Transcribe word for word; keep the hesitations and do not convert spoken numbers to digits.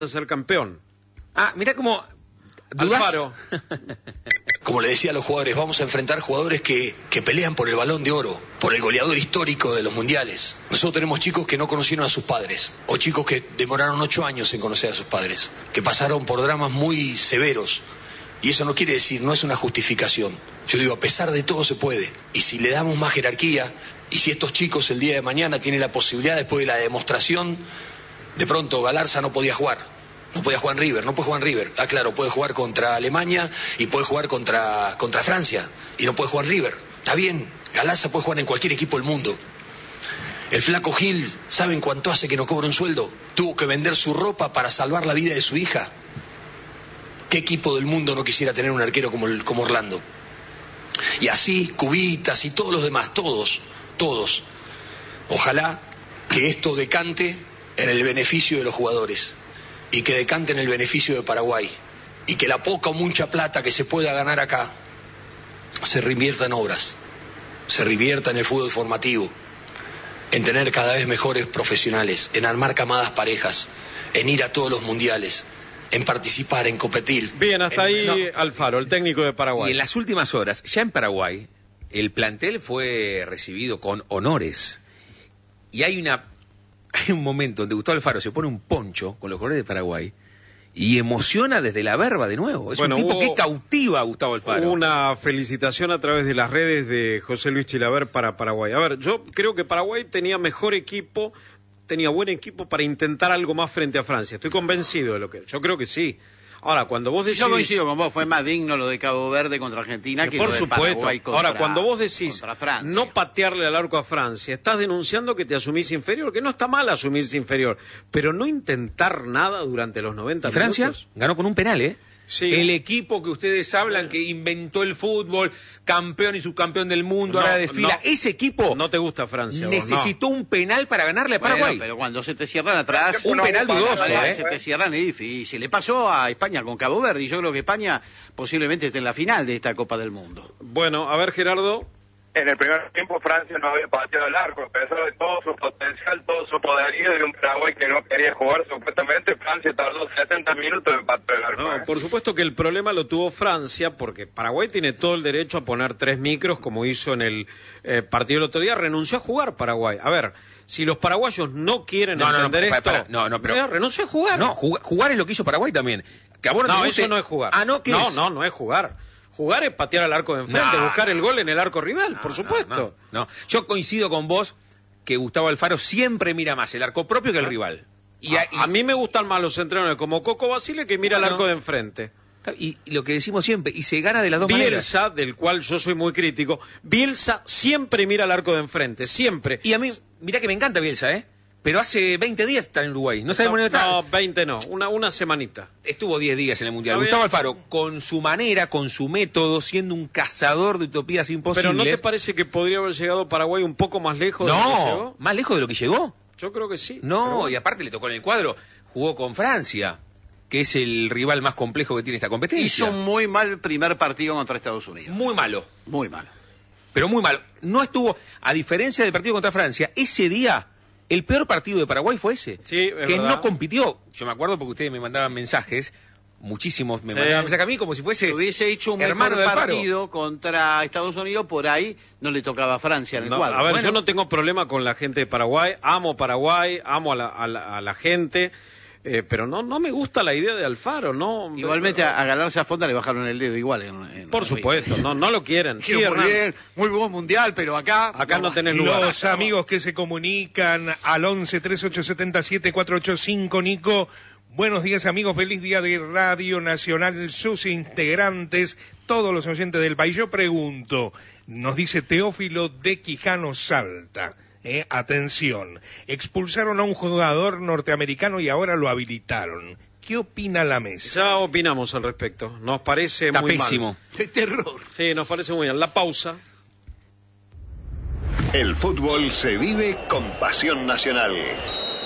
a ser campeón. Ah, mirá cómo... Alfaro. Como le decía a los jugadores, vamos a enfrentar jugadores que, que pelean por el Balón de Oro, por el goleador histórico de los mundiales. Nosotros tenemos chicos que no conocieron a sus padres, o chicos que demoraron ocho años en conocer a sus padres, que pasaron por dramas muy severos. Y eso no quiere decir, no es una justificación. Yo digo, a pesar de todo se puede. Y si le damos más jerarquía, y si estos chicos el día de mañana tienen la posibilidad, después de la demostración, de pronto Galarza no podía jugar. No podía jugar en River, no puede jugar en River. Ah, claro, puede jugar contra Alemania y puede jugar contra, contra Francia. Y no puede jugar en River. Está bien, Galarza puede jugar en cualquier equipo del mundo. El flaco Gil, ¿saben cuánto hace que no cobra un sueldo? Tuvo que vender su ropa para salvar la vida de su hija. ¿Qué equipo del mundo no quisiera tener un arquero como, el, como Orlando? Y así, Cubitas y todos los demás, todos, todos. Ojalá que esto decante en el beneficio de los jugadores. Y que decante en el beneficio de Paraguay. Y que la poca o mucha plata que se pueda ganar acá se reinvierta en obras. Se reinvierta en el fútbol formativo. En tener cada vez mejores profesionales. En armar camadas parejas. En ir a todos los mundiales. En participar, en competir. Bien, hasta en... ahí no. Alfaro, el técnico de Paraguay. Y en las últimas horas, ya en Paraguay, el plantel fue recibido con honores. Y hay una... Hay un momento donde Gustavo Alfaro se pone un poncho con los colores de Paraguay y emociona desde la verba de nuevo. Es bueno, un tipo hubo, que cautiva a Gustavo Alfaro. Una felicitación a través de las redes de José Luis Chilaver para Paraguay. A ver, yo creo que Paraguay tenía mejor equipo, tenía buen equipo para intentar algo más frente a Francia. Estoy convencido de lo que... Yo creo que sí. Ahora, cuando vos decís... Yo coincido con vos, fue más digno lo de Cabo Verde contra Argentina que, que por lo de supuesto. Paraguay contra, Ahora, cuando vos decís no patearle al arco a Francia, estás denunciando que te asumís inferior, que no está mal asumirse inferior, pero no intentar nada durante los noventa ¿Y Francia? minutos. Ganó con un penal, ¿eh? Sí. El equipo que ustedes hablan que inventó el fútbol, campeón y subcampeón del mundo, No, ahora desfila. no. Ese equipo No te gusta Francia, vos, necesitó un penal para ganarle a Paraguay. Bueno, pero cuando se te cierran atrás... Un penal dudoso, ¿eh? Se te cierran es difícil. Le pasó a España con Cabo Verde y yo creo que España posiblemente esté en la final de esta Copa del Mundo. Bueno, a ver, Gerardo. En el primer tiempo Francia no había pateado el arco, a pesar de todo su potencial, todo su poderío de un Paraguay que no quería jugar supuestamente. Francia tardó setenta minutos en patear el arco. No, por supuesto que el problema lo tuvo Francia, porque Paraguay tiene todo el derecho a poner tres micros, como hizo en el eh, partido del otro día. Renunció a jugar Paraguay. A ver, si los paraguayos no quieren No, no, no, entender para, esto... para, no, no, pero- eh, renunció a jugar. No, jugar, jugar es lo que hizo Paraguay también. Que a vos no, No, te guste- eso no es jugar. Ah, ¿no? ¿Qué no, es? no, no es jugar. Jugar es patear al arco de enfrente, No, buscar no. el gol en el arco rival, No, por no, supuesto. No, no. Yo coincido con vos que Gustavo Alfaro siempre mira más el arco propio que el rival. Y, a, y- a mí me gustan más los entrenadores como Coco Basile que mira Bueno. el arco de enfrente. y, y lo que decimos siempre, y se gana de las dos maneras. Bielsa, del cual yo soy muy crítico, Bielsa siempre mira el arco de enfrente, siempre. Y a mí, mirá que me encanta Bielsa, ¿eh? Pero hace veinte días está en Uruguay. No sabemos no, dónde está. no, veinte no, una, una semanita. Estuvo diez días en el Mundial. Está bien. Gustavo Alfaro, con su manera, con su método, siendo un cazador de utopías imposibles. Pero ¿no te parece que podría haber llegado Paraguay un poco más lejos de lo que No, llegó? más lejos de lo que llegó. Yo creo que sí. No, pero bueno. y aparte le tocó en el cuadro, jugó con Francia, que es el rival más complejo que tiene esta competencia. Hizo un muy mal primer partido contra Estados Unidos. Muy malo, Muy malo. pero muy malo. No estuvo, a diferencia del partido contra Francia, ese día, el peor partido de Paraguay fue ese. Sí, es que verdad. no compitió. Yo me acuerdo porque ustedes me mandaban mensajes, muchísimos me Sí. mandaban mensajes a mí como si fuese Si hubiese hecho un hermano mejor del Alfaro. partido contra Estados Unidos, por ahí no le tocaba a Francia en el No, cuadro. a ver, Bueno, yo no tengo problema con la gente de Paraguay, amo Paraguay, amo a la, a la, a la gente, eh, pero no no me gusta la idea de Alfaro, no. igualmente a, a Galarza Fonda le bajaron el dedo igual. En, en Por supuesto, no no lo quieren. Sí, muy Hernán. bien, muy buen mundial, pero acá... Acá no tenés lugar. Los amigos que se comunican al once treinta y ocho setenta y siete cuatrocientos ochenta y cinco, Nico. Buenos días, amigos. Feliz día de Radio Nacional, sus integrantes, todos los oyentes del país. Yo pregunto, nos dice Teófilo de Quijano, Salta. Eh, atención, expulsaron a un jugador norteamericano y ahora lo habilitaron. ¿Qué opina la mesa? Ya opinamos al respecto. Nos parece Está muy pésimo. mal. ¡Qué terror! Sí, nos parece muy mal. La pausa. El fútbol se vive con pasión nacional.